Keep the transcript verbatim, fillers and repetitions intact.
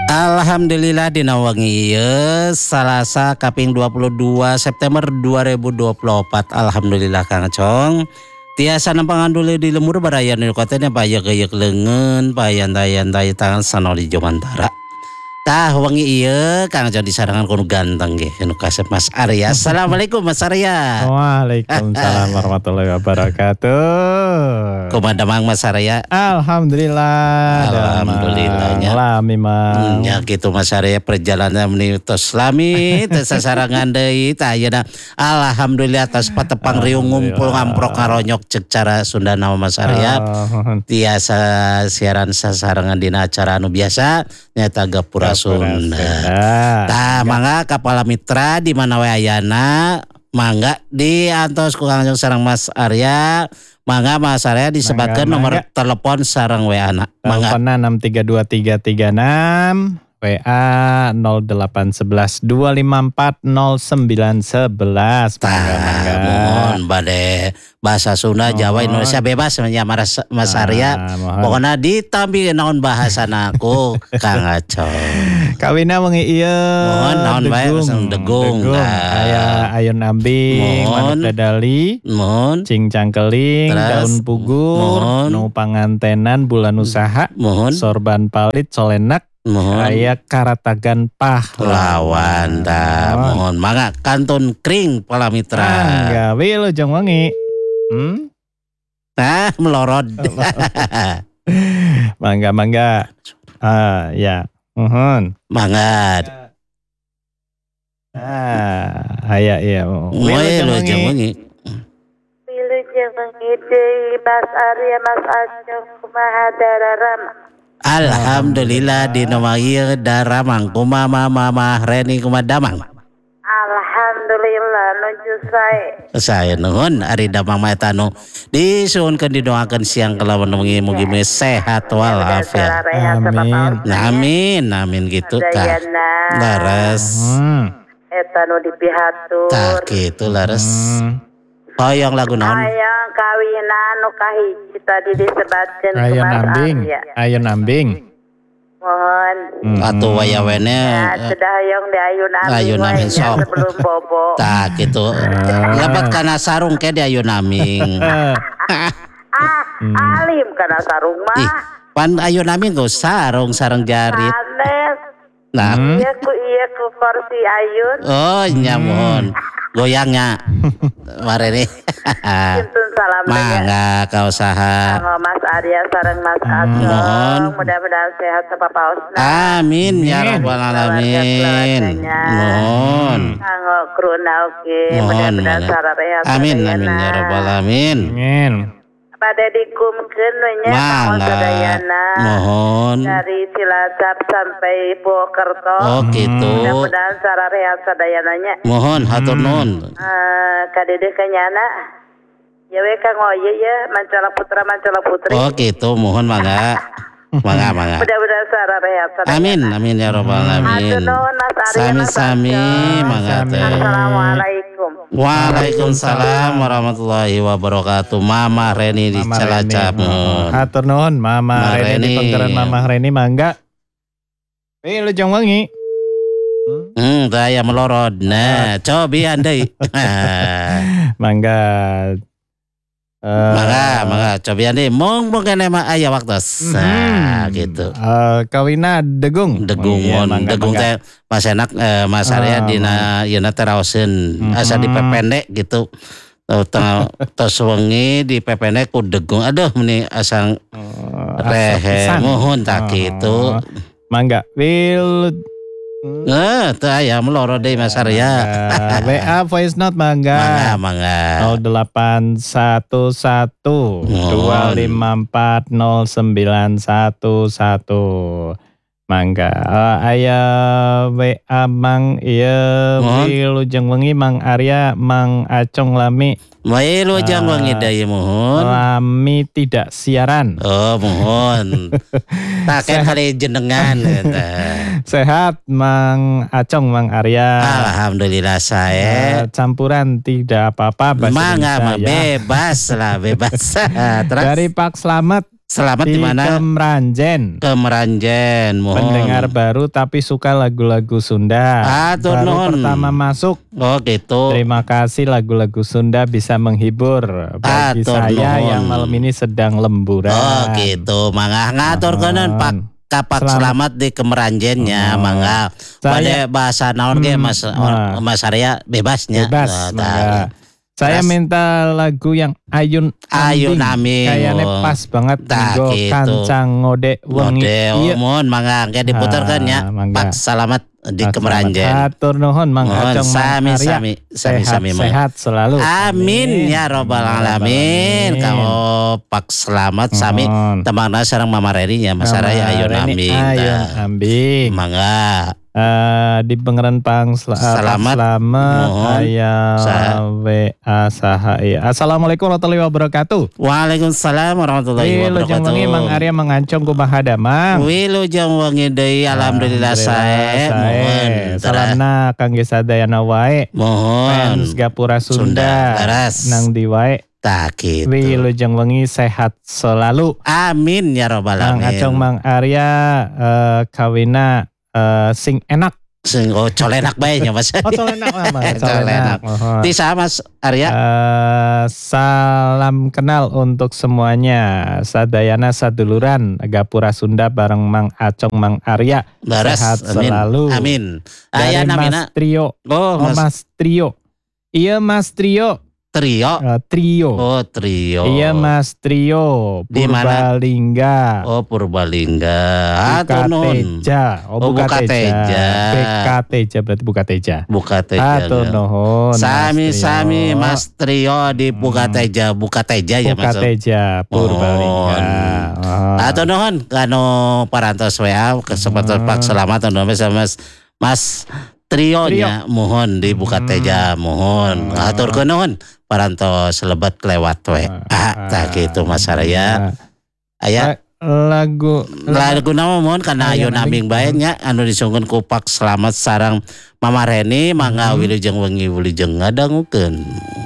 Alhamdulillah dina wengi ieu Salasa kaping dua puluh dua September dua ribu dua puluh empat. Alhamdulillah Kang Cong. Tiasa nampangan dulu di lemur barayan di kotanya payak-gayak lengan payan-tayan-tayan tangan sanoli jomantara. Tah wengi ieu Kang Cong disarangan kono ganteng nggih nu kasep Mas Arya. Assalamualaikum Mas Arya. Waalaikumsalam warahmatullahi wabarakatuh. Kumaha damang Mas Arya? Alhamdulillah. Alhamdulillahnya. Lami mah. Ya gitu Mas Arya perjalanan meuni tos lami teu sasarangan deui tah ayeuna alhamdulillah atas patepang riung ngumpul ngamprok ngaronyok cek cara Sunda nama Mas Arya. Tiasa siaran sasarangan dina acara anu biasa nyata Gapura Sunda. Tah mangga Kapala Mitra di mana we ayana mangga di antos ku Kang sareng Mas Arya. Mangga Mas Arya disebatkeun nomor telepon sareng W A na. Mangga enam tiga dua tiga tiga enam W A nol delapan satu satu dua lima empat nol sembilan satu satu. Mangga mohon bade bahasa Sunda, Jawa, Indonesia bebas nya Mas Mas Arya. Pokona ditambi naon bahasana aku Kang Acong. Kawina wengi ieu. Mohon naon bae degung. Aya ayun ambing, manuk dadali, mohon cincang keling, daun pugur, nu pangantenan bulan usaha, sorban palit solenak. Mohon aya karatagan pahlawan. Dah mohon mangga Kantun Kring Pala Mitra. Mangga wilujeng wengi. Hmm? Nah, melorot. Mangga mangga. Ah, ya. Mohon. Mangga. Ah, aya iya. Wilujeng wengi. Wilujeng wengi deui Mas Arya Mas Acong kumaha dararama. Alhamdulillah dina ieu daramang kumaha Mama Reni kumaha damang. Alhamdulillah nuju sae. Saya nuhun ari damang mah eta nu disuhunkeun didoakeun siang kalawan mugi-mugi sehat walafiat. Amin. Amin amin gitu Kak. Laras. Eta nu dipihatur. Tah kitu laras. Hoyong lagu naon? Hayang kawinan nu kahiji tadi disebatkeun ku Ayeun Mas ambing. Arya. Ayeun ambing. Mohon. Atuh wayawene. Ya, sudah hayang di ayun ambing. Ayun ambing sok. Sebelum bobo. Tah kitu. Lebat kana sarung ke di ayun ambing. Ah, alim kana sarung mah. Ih, pan ayun ambing go sarung sareng jarit. Anes. Nah. Iya ku iya ku kursi ayun. Oh, nyamun. Goyangnya. Mare nih. Kintun salam mangga ka usaha. Kanggo Mas Arya sareng Mas Acong. Mudah-mudahan sehat sapapaosna. Amin ya rabbal alamin. Mohon. Kanggo kruna oge mudah-mudahan sararehat. Amin amin ya rabbal alamin. Amin. Pada dikumkeun we nya kanggo sadayana. Mohon. Dari Cilacap sampai Purwokerto. Oh gitu. Mudah-mudahan sararehat sadayana nya. Mohon hatur nuhun. Eh kadede kanyana. Ya we Kang Oye ya Mancala Putra Mancala Putri. Oh gitu, mohon mangga. Mangga mangga. Mudah-mudahan sararehat sadayana. Amin amin ya rabbal alamin. Hatur nuhun Mas Arya. Sami-sami mangga teh. Assalamualaikum. Waalaikumsalam warahmatullahi wabarakatuh. Mama Reni di Cilacap. Hatur nuhun Mama Reni di Penggeran Mama Reni mangga. Wilujeng wengi. Hmm, daya melorot. Nah, cobian deui. Mangga. Uh, mangga, mangga cobian deui. Mung mung kene mah aya waktos. Nah, gitu. Uh, kawina degung. Degung mon, degung teh Mas enak uh, Mas Arya dina yeuna teh raoseun asa dipependek gitu. Tengah tos wengi dipependek ku degung. Aduh meni asang rehe mohon tak kitu. Mangga wil Eh, teu aya meloro deui Mas Arya. W A voice note mangga. Mangga, mangga. nol delapan satu satu dua lima empat nol sembilan satu satu. Mangga. Uh, aya W A Mang ieu wilujeng wengi Mang Arya Mang Acong lami. Wilujeng wengi deui mohon. Lami tidak siaran. Oh, mohon. Take kali jenengan eta. Sehat Mang Acong Mang Arya. Alhamdulillah saya. Uh, campuran tidak apa-apa bahasa Mangga Indonesia, ya. Bebas lah, bebas. Dari Pak Slamet. Selamat di di mana? Kemeranjen. Kemeranjen, mohon. Pendengar baru tapi suka lagu-lagu Sunda. Atur Baru nuhun. pertama masuk. Oh gitu. Terima kasih, lagu-lagu Sunda bisa menghibur bagi Atur saya nuhun. yang malam ini sedang lemburan. Oh gitu, mangga ngatur konon Pak Kapak Selamat. selamat di Kemeranjennya, Oh. mangga. Pada Saya- bahasa naon ge Hmm, Mas nah. Mas Arya bebasnya. Bebas. Nah, mangga. Saya Terus? minta lagu yang Ayun Ayun Aming. Kayaknya Oh. pas banget Tah, nggo gitu. kancang ngode wengi. Model, Iya. mohon mangga ge diputarkan ya. Ah, mangga. Pak selamat di Nah, Kemeranjen. selamat. Hatur nuhun Mang Mohon Acong Mang sami Arya. sami sami sami mohon. Sehat-sehat selalu. Amin ya robbal alamin. Kamu Pak selamat sami Mohon. temangna sareng Mama Reni ya Mas Arya Ayun Reni Aming. Ayun Tah. Ambing. Mangga. Eh, di Pengeran Pang sel- eh, Selamat. selamat Mohon. ayah Sa- W A saha iya. Assalamualaikum warahmatullahi wabarakatuh. Waalaikumsalam warahmatullahi Wilujeng wabarakatuh. wengi Mang Arya mengancong ku bahada Mang. Wilujeng wengi deui alhamdulillah sae. Mohon. Salamna kangge sadayana wae. Mohon. Fans Gapura Sunda, Sunda. laras. Nang di wae. Tak gitu. Wilujeng wengi sehat selalu. Amin ya robbal Mang alamin. Acong Mang Arya eh, kawina eh, sing enak. Sing oh colenak bae nya Mas. Oh colenak mah Mang. Colenak. Colenak. Mohon. Ti saha Mas Arya? Eh, salam kenal untuk semuanya. Sadayana saduluran Gapura Sunda bareng Mang Acong Mang Arya. Baras. Sehat Amin. selalu. Amin. Dari Aya namina. Mas Trio. Oh, Oh, Mas Mas Trio. Iya Mas Trio. Trio. Eh, trio. Oh, Trio. Iya Mas Trio. Di mana? Purbalingga. Oh, Purbalingga. Atur nuhun. Bukateja. Oh, Oh, Bukateja. Bukateja. Bukateja berarti Bukateja. Bukateja. Atur nuhun. Sami Mas Trio. sami Mas Trio di Bukateja, Bukateja ya Mas. Bukateja Purbalingga. Oh. Atur nuhun kanu parantos W A kesempatan Pak selamat nuhun Mas Mas Mas Trio nya mohon di Bukateja mohon. Atur nuhun parantos lebat lewat we. Ah, tak gitu Mas Arya. Aya lagu lagu nama mohon karena Ayun Aming bae nya anu disungkeun ku Pak selamat sareng Mama Reni mangga wilujeng wengi wilujeng ngadangukeun.